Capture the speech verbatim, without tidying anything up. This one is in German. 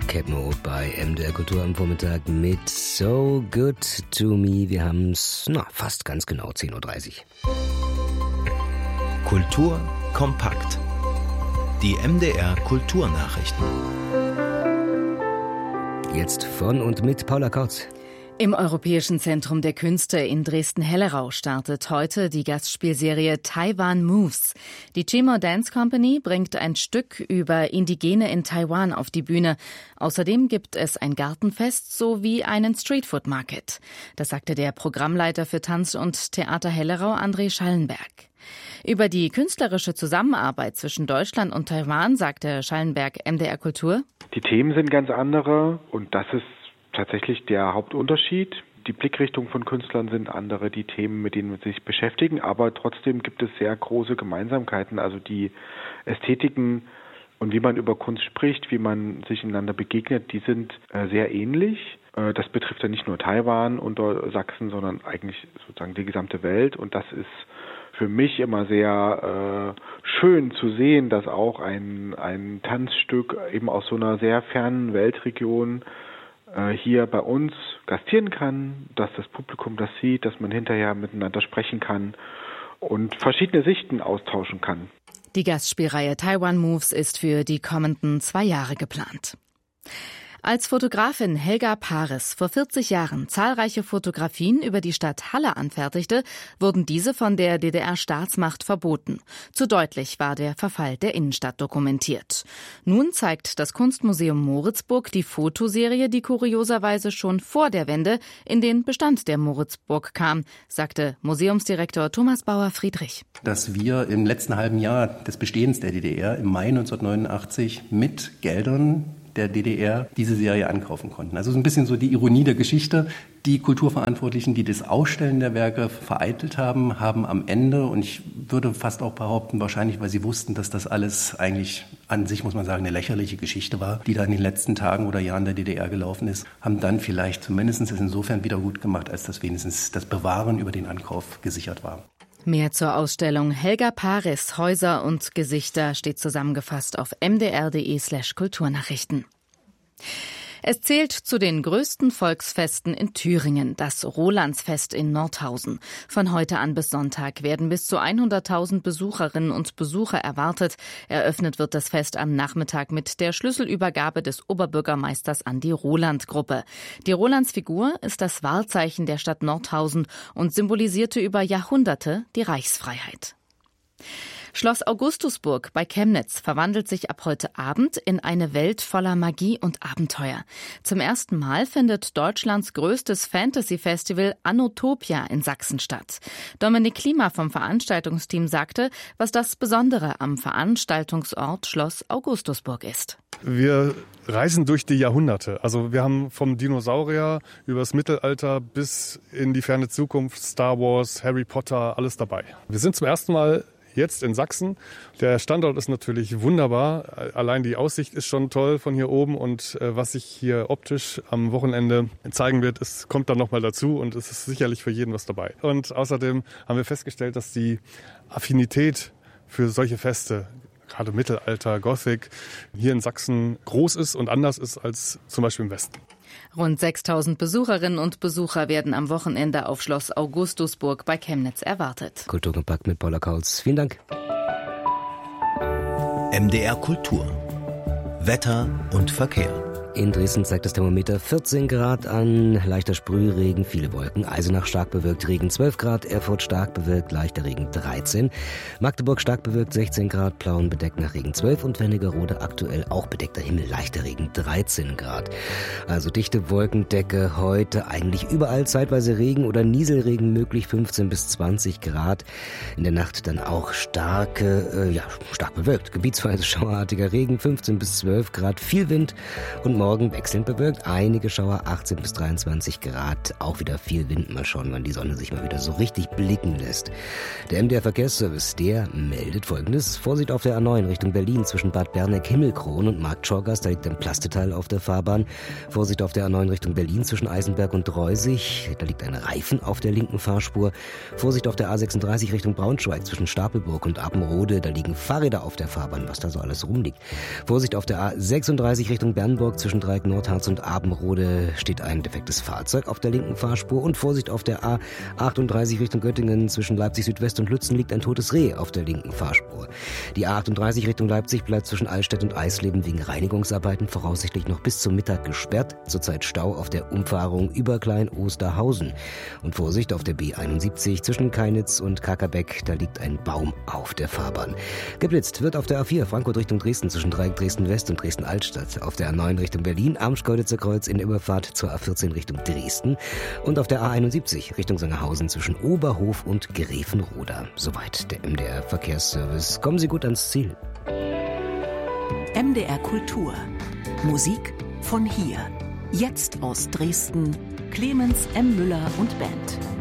Kate Moe bei M D R Kultur am Vormittag mit So Good to Me. Wir haben es na, fast ganz genau zehn Uhr dreißig. Kultur kompakt. Die M D R Kulturnachrichten. Jetzt von und mit Paula Kautz. Im Europäischen Zentrum der Künste in Dresden-Hellerau startet heute die Gastspielserie Taiwan Moves. Die Chimo Dance Company bringt ein Stück über Indigene in Taiwan auf die Bühne. Außerdem gibt es ein Gartenfest sowie einen Streetfood Market. Das sagte der Programmleiter für Tanz und Theater Hellerau, André Schallenberg. Über die künstlerische Zusammenarbeit zwischen Deutschland und Taiwan sagte Schallenberg M D R Kultur: Die Themen sind ganz andere und das ist tatsächlich der Hauptunterschied. Die Blickrichtungen von Künstlern sind andere, die Themen, mit denen sie sich beschäftigen, aber trotzdem gibt es sehr große Gemeinsamkeiten. Also die Ästhetiken und wie man über Kunst spricht, wie man sich einander begegnet, die sind äh, sehr ähnlich. Äh, das betrifft ja nicht nur Taiwan und Sachsen, sondern eigentlich sozusagen die gesamte Welt. Und das ist für mich immer sehr äh, schön zu sehen, dass auch ein, ein Tanzstück eben aus so einer sehr fernen Weltregion hier bei uns gastieren kann, dass das Publikum das sieht, dass man hinterher miteinander sprechen kann und verschiedene Sichten austauschen kann. Die Gastspielreihe Taiwan Moves ist für die kommenden zwei Jahre geplant. Als Fotografin Helga Paris vor vierzig Jahren zahlreiche Fotografien über die Stadt Halle anfertigte, wurden diese von der D D R-Staatsmacht verboten. Zu deutlich war der Verfall der Innenstadt dokumentiert. Nun zeigt das Kunstmuseum Moritzburg die Fotoserie, die kurioserweise schon vor der Wende in den Bestand der Moritzburg kam, sagte Museumsdirektor Thomas Bauer-Friedrich. Dass wir im letzten halben Jahr des Bestehens der D D R im Mai neunzehnhundertneunundachtzig mit Geldern der D D R diese Serie ankaufen konnten. Also so ein bisschen so die Ironie der Geschichte. Die Kulturverantwortlichen, die das Ausstellen der Werke vereitelt haben, haben am Ende, und ich würde fast auch behaupten, wahrscheinlich, weil sie wussten, dass das alles eigentlich an sich, muss man sagen, eine lächerliche Geschichte war, die da in den letzten Tagen oder Jahren der D D R gelaufen ist, haben dann vielleicht zumindest es insofern wieder gut gemacht, als dass wenigstens das Bewahren über den Ankauf gesichert war. Mehr zur Ausstellung Helga Paris, Häuser und Gesichter steht zusammengefasst auf mdr.de slash Kulturnachrichten. Es zählt zu den größten Volksfesten in Thüringen, das Rolandsfest in Nordhausen. Von heute an bis Sonntag werden bis zu hunderttausend Besucherinnen und Besucher erwartet. Eröffnet wird das Fest am Nachmittag mit der Schlüsselübergabe des Oberbürgermeisters an die Roland-Gruppe. Die Rolandsfigur ist das Wahrzeichen der Stadt Nordhausen und symbolisierte über Jahrhunderte die Reichsfreiheit. Schloss Augustusburg bei Chemnitz verwandelt sich ab heute Abend in eine Welt voller Magie und Abenteuer. Zum ersten Mal findet Deutschlands größtes Fantasy-Festival Annotopia in Sachsen statt. Dominik Klima vom Veranstaltungsteam sagte, was das Besondere am Veranstaltungsort Schloss Augustusburg ist. Wir reisen durch die Jahrhunderte. Also wir haben vom Dinosaurier über das Mittelalter bis in die ferne Zukunft, Star Wars, Harry Potter, alles dabei. Wir sind zum ersten Mal jetzt in Sachsen. Der Standort ist natürlich wunderbar. Allein die Aussicht ist schon toll von hier oben, und äh, was sich hier optisch am Wochenende zeigen wird, es kommt dann nochmal dazu, und es ist sicherlich für jeden was dabei. Und außerdem haben wir festgestellt, dass die Affinität für solche Feste, gerade Mittelalter, Gothic, hier in Sachsen groß ist und anders ist als zum Beispiel im Westen. Rund sechstausend Besucherinnen und Besucher werden am Wochenende auf Schloss Augustusburg bei Chemnitz erwartet. Kulturkompakt mit Paula Kautz. Vielen Dank. M D R Kultur. Wetter und Verkehr. In Dresden zeigt das Thermometer vierzehn Grad an, leichter Sprühregen, viele Wolken. Eisenach stark bewölkt, Regen zwölf Grad, Erfurt stark bewölkt, leichter Regen dreizehn. Magdeburg stark bewölkt, sechzehn Grad, Plauen bedeckt nach Regen zwölf und Wernigerode aktuell auch bedeckter Himmel, leichter Regen dreizehn Grad. Also dichte Wolkendecke heute, eigentlich überall zeitweise Regen oder Nieselregen möglich, fünfzehn bis zwanzig Grad. In der Nacht dann auch starke, äh, ja, stark bewölkt, gebietsweise schauerartiger Regen, fünfzehn bis zwölf Grad, viel Wind und morgen wechselnd bewölkt, einige Schauer, achtzehn bis dreiundzwanzig Grad, auch wieder viel Wind. Mal schauen, wann die Sonne sich mal wieder so richtig blicken lässt. Der M D R Verkehrsservice, der meldet Folgendes. Vorsicht auf der A neun Richtung Berlin zwischen Bad Berneck, Himmelkron und Markt Schorgast, da liegt ein Plasteteil auf der Fahrbahn. Vorsicht auf der A neun Richtung Berlin zwischen Eisenberg und Reusig, da liegt ein Reifen auf der linken Fahrspur. Vorsicht auf der A sechsunddreißig Richtung Braunschweig zwischen Stapelburg und Apenrode, da liegen Fahrräder auf der Fahrbahn, was da so alles rumliegt. Vorsicht auf der A sechsunddreißig Richtung Bernburg zwischen zwischen Dreieck Nordharz und Abenrode steht ein defektes Fahrzeug auf der linken Fahrspur. Und Vorsicht, auf der A achtunddreißig Richtung Göttingen zwischen Leipzig Südwest und Lützen liegt ein totes Reh auf der linken Fahrspur. Die A achtunddreißig Richtung Leipzig bleibt zwischen Eichstätt und Eisleben wegen Reinigungsarbeiten voraussichtlich noch bis zum Mittag gesperrt. Zurzeit Stau auf der Umfahrung über Klein-Osterhausen. Und Vorsicht auf der B einundsiebzig zwischen Keinitz und Kakerbeck, da liegt ein Baum auf der Fahrbahn. Geblitzt wird auf der A vier Frankfurt Richtung Dresden zwischen Dreieck Dresden-West und Dresden-Altstadt. Auf der A neun Richtung Berlin Amsch-Keuditzer Kreuz in der Überfahrt zur A vierzehn Richtung Dresden. Und auf der A einundsiebzig Richtung Sangerhausen zwischen Oberhof und Grevenroda. Soweit der M D R Verkehrsservice. Kommen Sie gut ans Ziel. M D R Kultur. Musik von hier. Jetzt aus Dresden. Clemens M. Müller und Band.